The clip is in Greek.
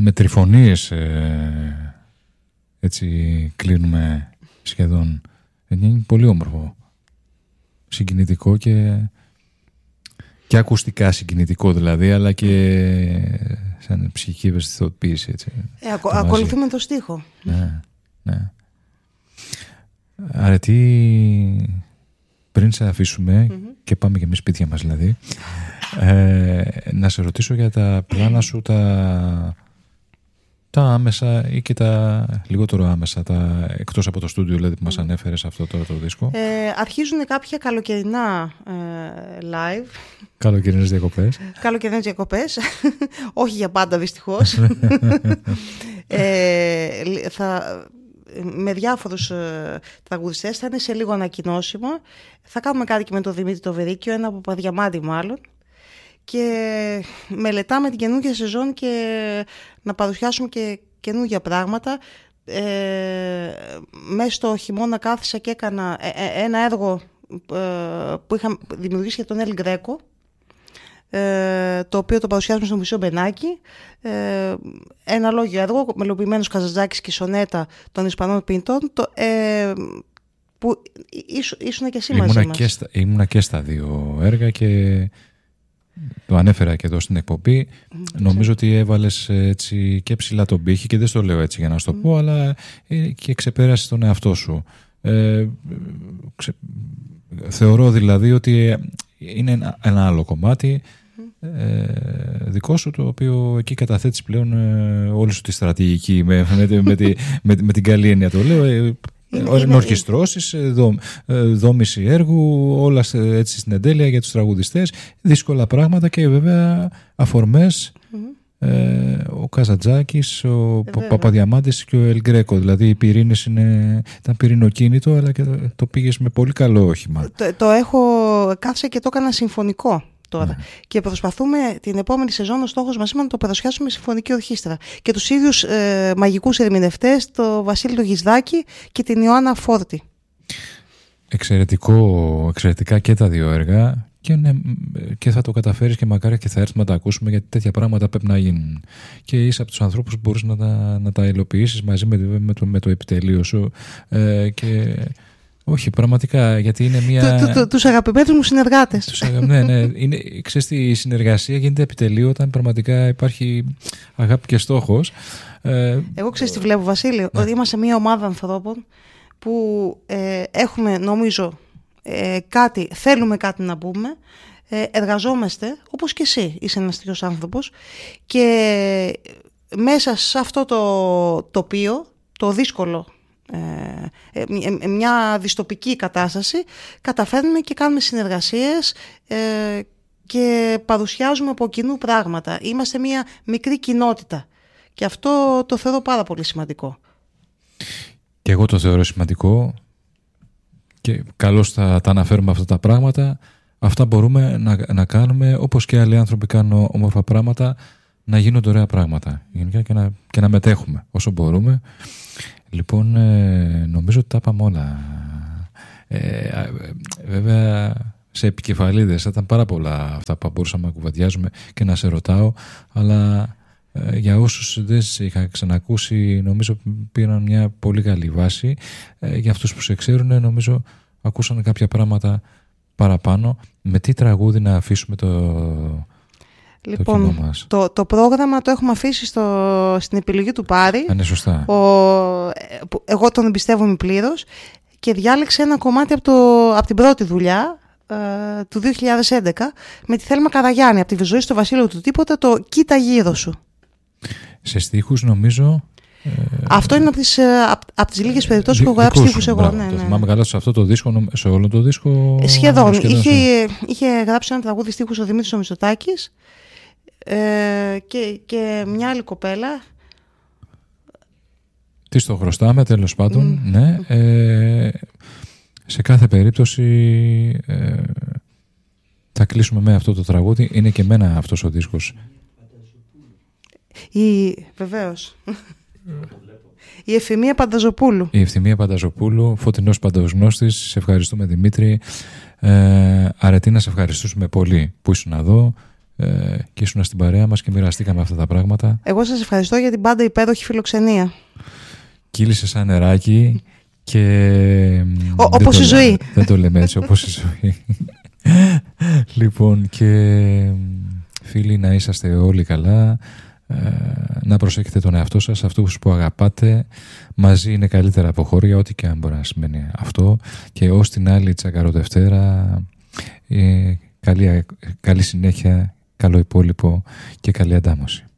με τριφωνίες έτσι κλείνουμε σχεδόν. Είναι πολύ όμορφο, συγκινητικό και ακουστικά συγκινητικό δηλαδή, αλλά και σαν ψυχική ευαισθητοποίηση, έτσι. Ακολουθούμε το στίχο. Ναι. Αρετή, πριν σε αφήσουμε και πάμε και εμείς σπίτια μας δηλαδή, να σε ρωτήσω για τα πλάνα σου, τα άμεσα ή και τα λιγότερο άμεσα, εκτός από το στούντιο δηλαδή, που μας ανέφερες αυτό τώρα το δίσκο. Αρχίζουν κάποια καλοκαιρινά live. Καλοκαιρινές διακοπές. Καλοκαιρινές διακοπές. Όχι για πάντα δυστυχώς. Με διάφορους τραγουδιστές, θα είναι σε λίγο ανακοινώσιμο. Θα κάνουμε κάτι και με τον Δημήτρη το Βερίκιο, ένα από Παδιαμάντη μάλλον. Και μελετάμε την καινούργια σεζόν και να παρουσιάσουμε και καινούργια πράγματα. Μέσα στο χειμώνα κάθισα και έκανα ένα έργο που είχα δημιουργήσει για τον Ελ Γκρέκο, το οποίο το παρουσιάσουμε στο Μουσείο Μπενάκη. Ένα λόγιο έργο, μελοποιημένος Καζαντζάκης και σονέτα των Ισπανών ποιητών, που ήσουν και εσύ μαζί μας. Ήμουνα και στα δύο έργα και το ανέφερα και εδώ στην εκπομπή. Νομίζω ότι έβαλες έτσι και ψηλά τον πύχη, και δεν στο λέω έτσι για να σου το πω, αλλά και ξεπέρασες τον εαυτό σου. Θεωρώ δηλαδή ότι είναι ένα άλλο κομμάτι δικό σου, το οποίο εκεί καταθέτεις πλέον όλη σου τη στρατηγική με την καλή έννοια το λέω. Ορχιστρώσεις, δόμηση έργου, όλα έτσι στην εντέλεια για τους τραγουδιστές, δύσκολα πράγματα και βέβαια αφορμές. Ο Καζαντζάκης, ο Παπαδιαμάντης και ο Ελ Γκρέκο. Δηλαδή η Πυρήνης ήταν πυρηνοκίνητο, αλλά και το πήγες με πολύ καλό όχημα. Το έχω κάθισε και το έκανα συμφωνικό τώρα. Και προσπαθούμε την επόμενη σεζόν, ο στόχος μας είναι να το παρουσιάσουμε συμφωνική ορχήστρα. Και τους ίδιους μαγικούς ερμηνευτές, το Βασίλη το Γισδάκη και την Ιωάννα Φόρτη. Εξαιρετικά και τα δύο έργα. Και θα το καταφέρεις και μακάρι και θα έρθουμε να τα ακούσουμε, γιατί τέτοια πράγματα πρέπει να γίνουν. Και είσαι από τους ανθρώπους που μπορείς να τα υλοποιήσεις μαζί με το επιτελείο σου. Όχι, πραγματικά, γιατί είναι μια... Τους αγαπημένους μου συνεργάτες. Ναι. Ξέρεις, η συνεργασία γίνεται επιτελείο όταν πραγματικά υπάρχει αγάπη και στόχος. Εγώ ξέρεις τι βλέπω, Βασίλη, ότι είμαστε μια ομάδα ανθρώπων που έχουμε, νομίζω, θέλουμε κάτι να πούμε, εργαζόμαστε, όπως και εσύ είσαι ένας τέτοιος άνθρωπος, και μέσα σε αυτό το τοπίο, το δύσκολο, μια δυστοπική κατάσταση, καταφέρνουμε και κάνουμε συνεργασίες και παρουσιάζουμε από κοινού πράγματα. Είμαστε μια μικρή κοινότητα και αυτό το θεωρώ πάρα πολύ σημαντικό. Και εγώ το θεωρώ σημαντικό και καλώς θα τα αναφέρουμε αυτά τα πράγματα. Αυτά μπορούμε να κάνουμε, όπως και άλλοι άνθρωποι κάνουν όμορφα πράγματα, να γίνονται ωραία πράγματα γενικά και να μετέχουμε όσο μπορούμε. Λοιπόν, νομίζω ότι τα είπαμε όλα. Βέβαια, σε επικεφαλίδες θα ήταν πάρα πολλά αυτά που μπορούσαμε να κουβεντιάζουμε και να σε ρωτάω, αλλά για όσους δεν σε είχα ξανακούσει, νομίζω πήραν μια πολύ καλή βάση. Για αυτούς που σε ξέρουν, νομίζω ακούσαν κάποια πράγματα παραπάνω. Με τι τραγούδι να αφήσουμε Λοιπόν, το πρόγραμμα το έχουμε αφήσει στην επιλογή του Πάρη. Είναι σωστά. Εγώ τον εμπιστεύομαι πλήρως και διάλεξε ένα κομμάτι από την πρώτη δουλειά του 2011 με τη Θέλμα Καραγιάννη, από τη ζωή στο Βασίλειο του Τίποτα, το «Κοίτα γύρω σου». Σε στίχους νομίζω... Αυτό είναι από τις λίγες περιπτώσεις που έχω γράψει στίχους εγώ. Ναι. Το θυμάμαι καλά σε αυτό το δίσκο, σε όλο το δίσκο. Σχεδόν. Είχε γράψει ένα τραγούδι στίχους ο Δημήτρης ο Μητσοτάκης και μια άλλη κοπέλα. Τι το χρωστάμε, τέλος πάντων. Ναι. Σε κάθε περίπτωση θα κλείσουμε με αυτό το τραγούδι. Είναι και εμένα αυτός ο δίσκος. Βεβαίως. Η Ευθυμία Πανταζοπούλου. Η Ευθυμία Πανταζοπούλου, Φωτεινός Παντοσγνώστης. Σε ευχαριστούμε, Δημήτρη. Αρετή, να σε ευχαριστούμε πολύ που ήσουν εδώ. και ήσουν στην παρέα μας και μοιραστήκαμε αυτά τα πράγματα. Εγώ σας ευχαριστώ για την πάντα υπέροχη φιλοξενία. Κύλησε σαν νεράκι και... όπως η ζωή. Δεν το λέμε έτσι, όπως η ζωή. Λοιπόν, και φίλοι, να είσαστε όλοι καλά, να προσέχετε τον εαυτό σας, αυτούς που αγαπάτε. Μαζί είναι καλύτερα από χώρια, ό,τι και αν μπορεί να σημαίνει αυτό. Και ως την άλλη Τσακαροδευτέρα, καλή συνέχεια, καλό υπόλοιπο και καλή αντάμωση.